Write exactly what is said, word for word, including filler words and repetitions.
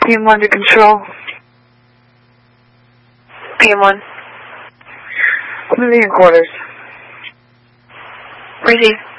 P M one to control. P M one. Living quarters. Receive.